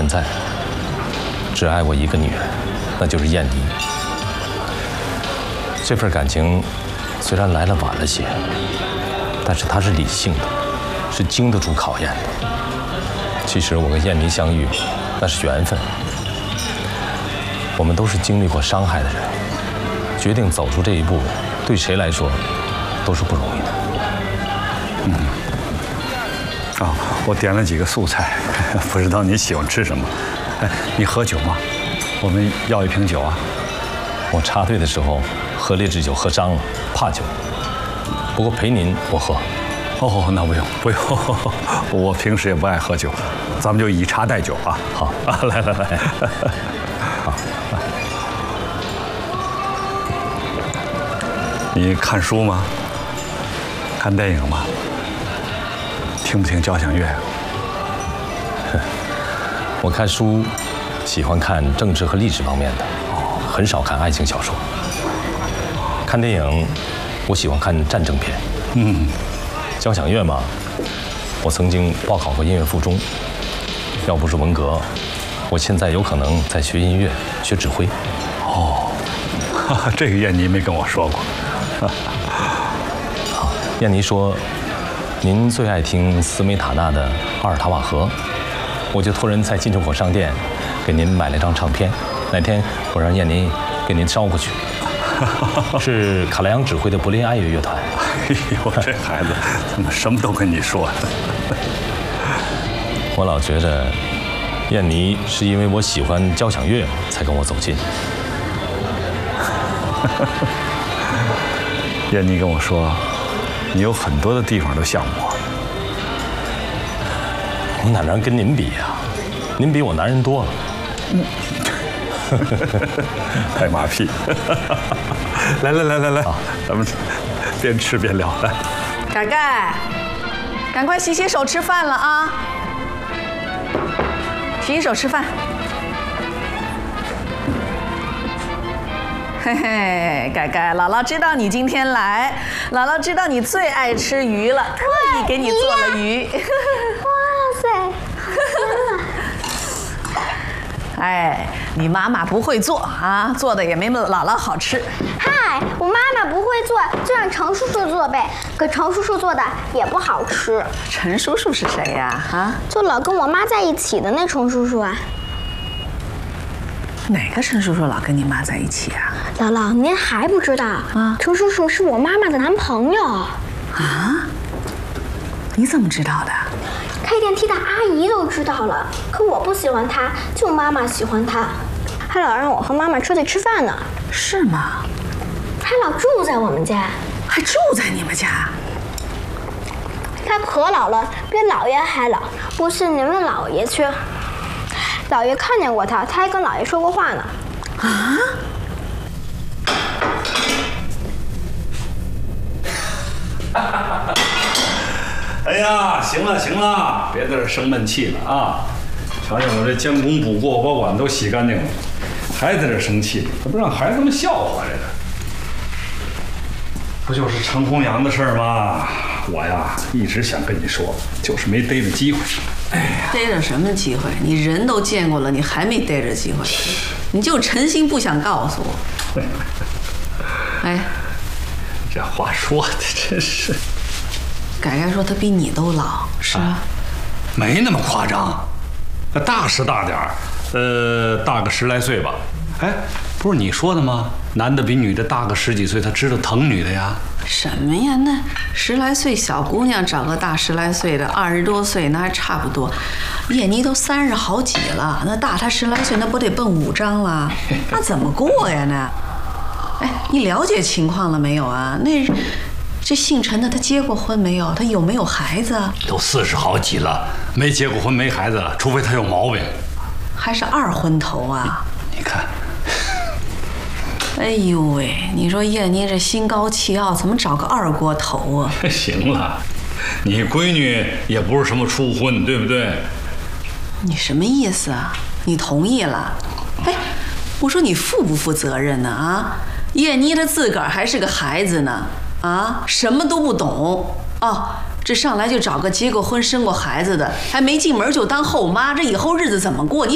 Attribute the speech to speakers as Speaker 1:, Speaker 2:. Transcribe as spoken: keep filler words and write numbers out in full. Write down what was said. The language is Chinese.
Speaker 1: 在只爱过一个女人，那就是燕妮。这份感情虽然来了晚了些，但是它是理性的，是经得住考验的。其实我跟燕妮相遇，那是缘分。我们都是经历过伤害的人，决定走出这一步，对谁来说都是不容易的。
Speaker 2: 嗯。啊、哦，我点了几个素菜，不知道你喜欢吃什么？哎，你喝酒吗？我们要一瓶酒啊。
Speaker 1: 我插队的时候喝劣质酒喝脏了，怕酒。不过陪您我喝。
Speaker 2: 哦，那不用不用，我平时也不爱喝酒，咱们就以茶代酒啊。
Speaker 1: 好
Speaker 2: 啊，来来来，好。你看书吗？看电影吗？听不听交响乐？
Speaker 1: 我看书，喜欢看政治和历史方面的，很少看爱情小说。看电影，我喜欢看战争片。
Speaker 2: 嗯。
Speaker 1: 交响乐嘛，我曾经报考过音乐附中，要不是文革，我现在有可能在学音乐、学指挥。
Speaker 2: 哦，哈哈，这个燕妮没跟我说过。
Speaker 1: 好，燕妮说，您最爱听斯梅塔纳的《阿尔塔瓦河》，我就托人在金城火商店给您买了张唱片，哪天我让燕妮给您捎过去。是卡莱扬指挥的柏林爱乐乐团。
Speaker 2: 哎呦，这孩子怎么什么都跟你说呢？
Speaker 1: 我老觉得燕妮是因为我喜欢交响乐才跟我走近。
Speaker 2: 燕妮跟我说，你有很多的地方都像我。
Speaker 1: 我哪能跟您比呀？您比我男人多了。
Speaker 2: 嗯。拍马屁。来来来来来，咱们边吃边聊来。
Speaker 3: 盖盖，赶快洗洗手吃饭了啊！洗洗手吃饭。嘿嘿，盖盖，姥姥知道你今天来，姥姥知道你最爱吃鱼了，特意给你做了鱼。
Speaker 4: 哇塞！
Speaker 3: 哎，你妈妈不会做啊，做的也没姥姥好吃。
Speaker 4: 嗨，我妈妈不会做，就让程叔叔做呗。可程叔叔做的也不好吃。
Speaker 3: 陈叔叔是谁呀？啊，
Speaker 4: 就老跟我妈在一起的那程叔叔啊。
Speaker 3: 哪个陈叔叔老跟你妈在一起啊？
Speaker 4: 姥姥，您还不知道啊？程叔叔是我妈妈的男朋友。
Speaker 3: 啊？你怎么知道的？
Speaker 4: 开电梯的阿姨都知道了，可我不喜欢他，就妈妈喜欢他，还老让我和妈妈出去吃饭呢。
Speaker 3: 是吗？
Speaker 4: 还老住在我们家，
Speaker 3: 还住在你们家？
Speaker 4: 他可老了，比姥爷还老。不信你问姥爷去，姥爷看见过他，他还跟姥爷说过话呢。
Speaker 3: 啊？
Speaker 2: 哎呀，行了行了，别在这生闷气了啊！瞧瞧我这监工补过保管都洗干净了，还在这生气，这不让孩子们笑话这个。不就是程弘扬的事儿吗？我呀一直想跟你说，就是没逮着机会。哎呀，
Speaker 3: 逮着什么机会？你人都见过了，你还没逮着机会？你就诚心不想告诉我？哎，
Speaker 2: 这话说的真是。
Speaker 3: 改改说他比你都老，是吧？啊、
Speaker 2: 没那么夸张，大是大点儿，呃，大个十来岁吧。哎，不是你说的吗？男的比女的大个十几岁，他知道疼女的呀。
Speaker 3: 什么呀？那十来岁小姑娘找个大十来岁的，二十多岁那还差不多。燕妮都三十好几了，那大她十来岁，那不得奔五张了？那怎么过呀？那，哎，你了解情况了没有啊？那。这姓陈的他结过婚没有？他有没有孩子？
Speaker 2: 都四十好几了，没结过婚没孩子，除非他有毛病。
Speaker 3: 还是二婚头啊？
Speaker 2: 你, 你看，
Speaker 3: 哎呦喂！你说燕妮这心高气傲，怎么找个二锅头啊？
Speaker 2: 行了，你闺女也不是什么初婚，对不对？
Speaker 3: 你什么意思啊？你同意了？哎，我说你负不负责任呢？啊，燕妮她自个儿还是个孩子呢。啊，什么都不懂哦！这上来就找个结过婚、生过孩子的，还没进门就当后妈，这以后日子怎么过？你